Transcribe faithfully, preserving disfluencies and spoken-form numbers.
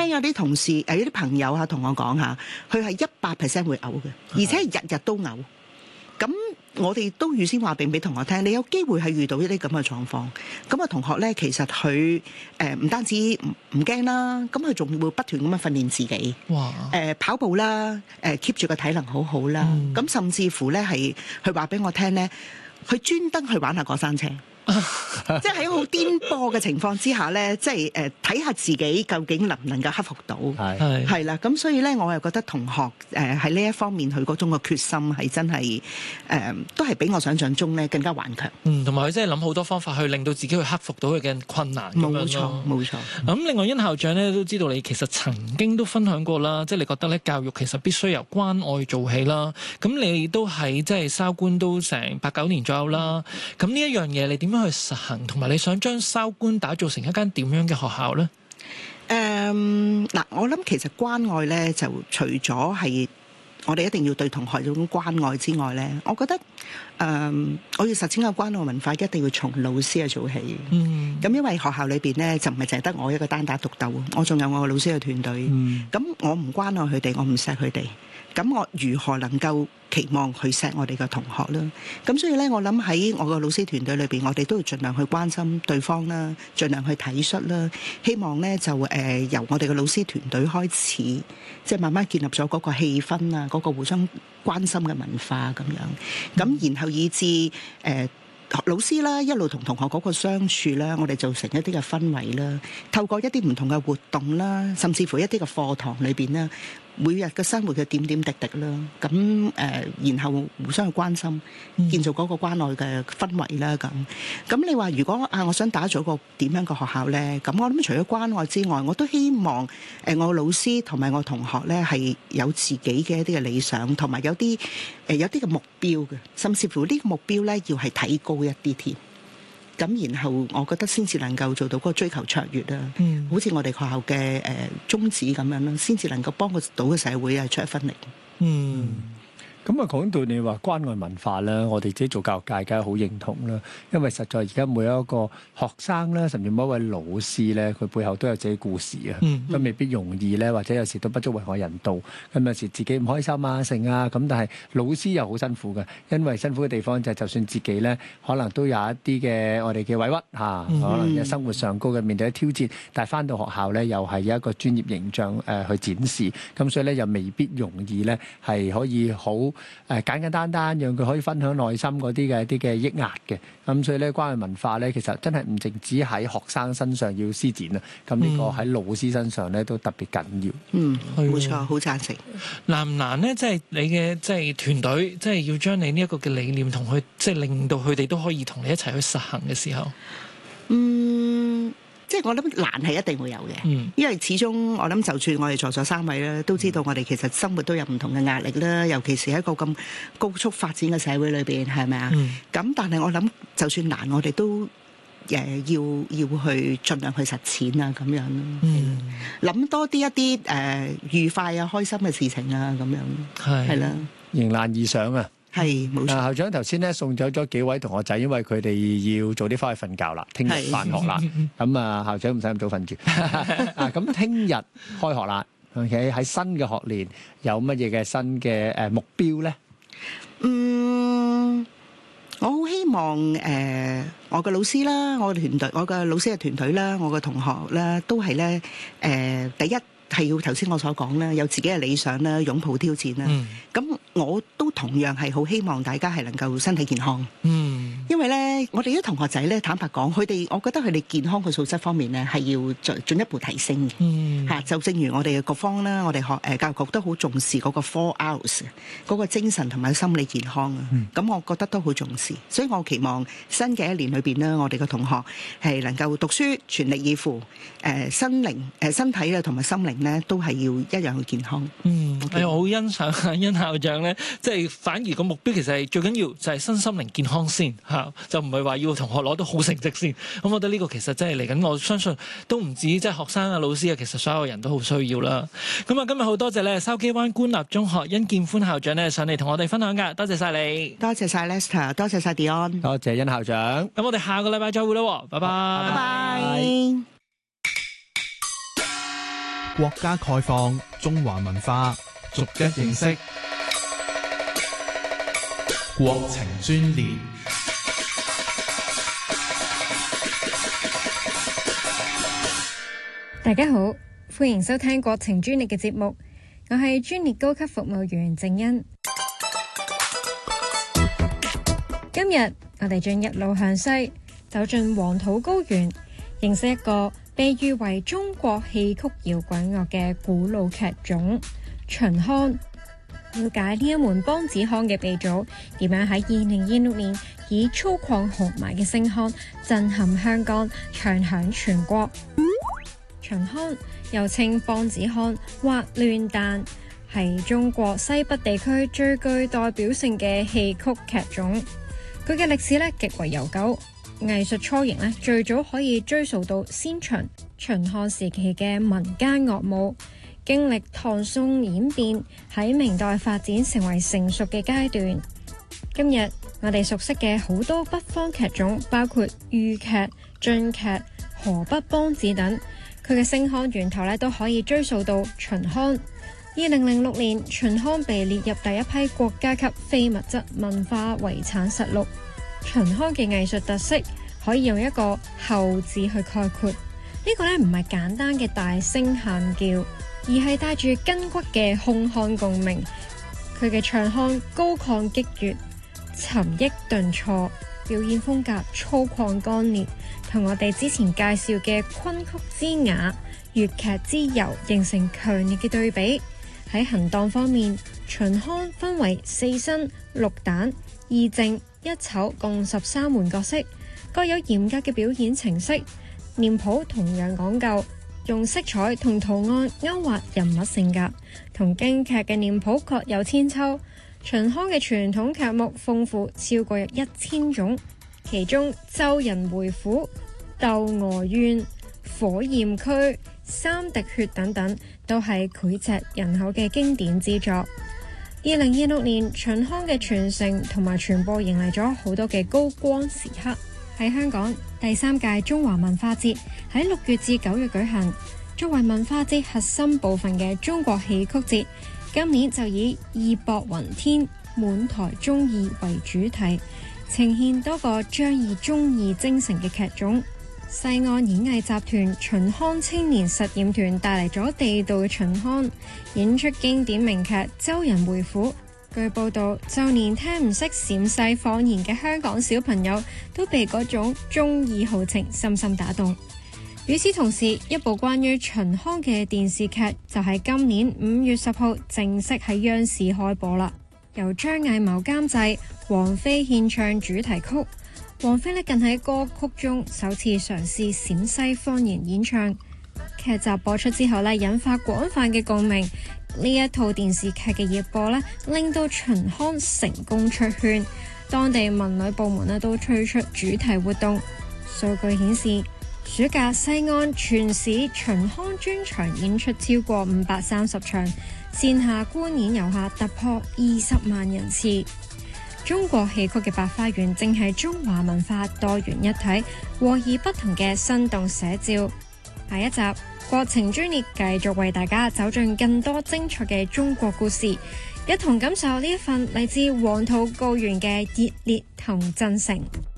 聽有啲同事誒有啲朋友嚇同我講嚇，佢係一百 percent 會嘔嘅，而且係日日都嘔。咁我哋都預先話定俾同學聽，你有機會係遇到一啲咁嘅狀況。咁啊，同學咧其實佢誒唔單止唔唔驚啦，咁佢仲會不斷咁樣訓練自己。哇！誒、呃、跑步啦，誒 keep 住個體能好好啦。咁、嗯、甚至乎咧係佢話俾我聽咧，佢專登去玩下過山車。即係喺好顛簸嘅情況之下咧，即係誒睇下自己究竟能唔能夠克服到，係係啦。咁所以咧，我又覺得同學誒喺呢一方面佢嗰種嘅決心係真係誒、呃、都係比我想象中咧更加頑強。 嗯，同埋佢真係諗好多方法去令到自己去克服到佢嘅困難。冇錯， 冇錯。 咁另外殷校長咧都知道你其實曾經都分享過啦，即係你覺得咧教育其實必須由關愛做起啦。咁你都喺即係筲觀都成八九年左右啦。咁呢一樣嘢你點樣去實行，同埋你想將筲觀打造成一間點樣嘅學校呢？ 誒，嗱，我諗其實關愛咧，就除咗係我哋一定要對同學有種關愛之外咧，我覺得誒、嗯，我要實踐嘅關愛文化，一定要從老師去做起。嗯，咁因為學校裏邊咧，就唔係淨係得我一個單打獨鬥，我仲有我個老師嘅團隊。嗯，咁我唔關愛佢哋，我唔錫佢哋。咁我如何能夠期望去錫我哋嘅同學啦？咁所以咧，我諗喺我個老師團隊裏邊，我哋都要盡量去關心對方啦，盡量去體恤啦。希望咧就誒、呃、由我哋嘅老師團隊開始，即係慢慢建立咗嗰個氣氛啊，嗰、嗰個互相關心嘅文化咁樣。咁然後以至誒、呃、老師啦，一路同同學嗰個相處啦，我哋做成一啲嘅氛圍啦，透過一啲唔同嘅活動啦，甚至乎一啲嘅課堂裏邊啦。每日嘅生活嘅點點滴滴啦，咁誒、呃，然後互相去關心，建造嗰個關愛嘅氛圍啦，咁。咁你話如果啊，我想打造一個點樣嘅學校咧？咁我諗除咗關愛之外，我都希望誒、呃，我老師同埋我同學咧係有自己嘅一啲嘅理想，同埋有啲誒、呃、有啲嘅目標嘅，甚至乎呢個目標咧要係睇高一啲添。咁然後，我覺得先至能夠做到嗰個追求卓越啦。嗯，好似我哋學校嘅誒、呃、宗旨咁樣啦，先至能夠幫到個社會係出一分力。嗯。 咁啊，講到你話關愛文化咧，我哋自己做教育界梗係好認同啦。因為實在而家每一個學生咧，甚至每一位老師咧，佢背後都有自己故事啊，嗯嗯、都未必容易咧，或者有時都不足為外人道。咁有時自己唔開心啊，成啊，咁但係老師又好辛苦嘅，因為辛苦嘅地方就係就算自己咧，可能都有一啲嘅我哋嘅委屈嚇，啊嗯、可能嘅生活上高嘅面對嘅挑戰，但係翻到學校咧，又係有一個專業形象誒、呃、去展示，咁所以咧又未必容易咧係可以好。誒簡簡單單，讓佢可以分享內心嗰啲嘅一啲嘅抑壓嘅，咁所以咧關愛文化咧，其實真係唔淨止喺學生身上要施展啊，咁呢個喺老師身上咧都特別緊要。嗯， 冇錯，好贊成。 難唔難咧？即係你嘅即係團隊，即係要將你呢一個嘅理念同佢，即係令到佢哋都可以同你一齊去實行嘅時候， 嗯。即係我諗難係一定會有嘅，嗯、因為始終我諗就算我哋在座三位咧，都知道我哋其實生活都有唔同嘅壓力啦，尤其是喺一個咁高速發展嘅社會裏邊，係咪啊？咁、嗯、但係我諗就算難，我哋都誒、呃、要要去盡量去實踐啊，咁樣咯。諗、嗯、多啲一啲誒、呃、愉快啊、開心嘅事情啊，咁樣係係啦， 迎難而上啊！ 係冇錯。 校長頭先咧送走咗幾位同學仔，因為佢哋要早啲翻去瞓覺啦，聽日返學啦。咁啊，校長唔使咁早瞓住。啊，咁聽日開學啦。OK，喺新嘅學年有乜嘢嘅新嘅誒目標咧？ 嗯，我好希望誒、呃，我嘅老師啦，我嘅團隊，我嘅老師嘅團隊啦，我嘅同學啦，都係咧誒，第一係要頭先我所講啦，有自己嘅理想啦，擁抱挑戰啦。咁、嗯、我都同樣係好希望大家係能夠身體健康。嗯，因為咧，我哋啲同學仔咧，坦白講，佢哋，我覺得佢哋健康嘅素質方面咧，係要進進一步提升嘅。嗯，嚇，就正如我哋嘅各方啦，我哋學誒教育局都好重視嗰個 four hours 嗰個精神同埋心理健康啊。咁、嗯、我覺得都好重視，所以我期望新嘅一年裏邊咧，我哋嘅同學係能夠讀書全力以赴，誒、呃、身靈誒、呃、身體啊同埋心靈咧都係要一樣去健康。嗯， 係我好欣賞殷校長咧，即係反而個目標其實係最緊要就係身心靈健康先嚇，就唔係話要同學攞到好成績先。咁我覺得呢個其實真係嚟緊，我相信都唔止即係學生啊、老師啊，其實所有人都好需要啦。咁啊，今日好多謝咧筲箕灣官立中學殷建歡校長咧上嚟同我哋分享㗎，多謝晒你， 多謝晒 Lester， 多謝晒 Dion， 多謝殷校長。 咁我哋下個禮拜再會啦，拜拜， 拜拜。 國家概況，中華文化，逐一認識。國情專列。 大家好，歡迎收聽國情專列嘅節目，我係專列高級服務員靜欣。今日我哋進一路向西，走進黃土高原，認識一個被譽為中國戲曲搖滾樂嘅古老劇種秦腔，了解呢一門梆子腔嘅鼻祖點樣喺二零二六年以粗獷豪邁嘅聲腔震撼香港，唱響全國。秦腔又稱梆子腔或亂彈，係中國西北地區最具代表性嘅戲曲劇種。佢嘅歷史咧極為悠久，藝術雛形咧最早可以追溯到先秦秦漢時期嘅民間樂舞，經歷唐宋演變，喺明代發展成為成熟嘅階段。今日我哋熟悉嘅好多北方劇種，包括豫劇、晉劇、河北梆子等。佢嘅聲腔源頭咧都可以追溯到秦腔。二零零六年，秦腔被列入第一批國家級非物質文化遺產實錄。秦腔嘅藝術特色可以用一個後字去概括。呢、這個咧唔係簡單嘅大聲喊叫，而係帶住筋骨嘅胸腔共鳴。佢嘅唱腔高亢激越，沉抑頓挫，表演風格粗獷乾烈，同我哋之前介紹嘅昆曲之雅、粵劇之柔形成強烈嘅對比。喺行當方面，秦腔分為四身、六旦、二正、一丑共十三門角色，各有嚴格嘅表演程式。臉譜同樣講究，用色彩同圖案勾畫人物性格，同京劇嘅臉譜各有千秋。秦腔嘅傳統劇目豐富超過一千種，其中周人回府、竇娥怨、火焰區、三滴血等等都係膾炙人口嘅經典之作。二零二六年，秦腔嘅傳承同埋傳播迎嚟咗好多嘅高光時刻。喺香港，第三屆中華文化節喺六月至九月舉行，作為文化節核心部分嘅中國戲曲節，今年就以義薄雲天、滿台忠義為主題，呈現多個彰顯忠義精神嘅劇種。西岸演藝集團秦腔青年實驗團帶嚟咗地道嘅秦腔，演出經典名劇《周人回府》。據報道，就連聽唔識陝西方言嘅香港小朋友都被嗰種忠義豪情深深打動。與此同時，一部關於秦腔嘅電視劇就喺今年五月十號正式喺央視開播啦。由張藝謀監製，王菲獻唱主題曲。王菲呢近喺歌曲中首次嘗試陝西方言演唱，劇集播出之後呢，引發廣泛嘅共鳴。呢一套電視劇嘅熱播呢，令到秦腔成功出圈，當地文旅部門呢都推出主題活動。數據顯示，暑假西安全市秦腔專場演出超過五百三十場，線下觀演遊客突破二十萬人次。中國戲曲嘅百花園正係中華文化多元一體、和而不同嘅生動寫照。下一集國情專列繼續為大家走進更多精彩嘅中國故事，一同感受呢一份嚟自黃土高原嘅熱烈同真誠。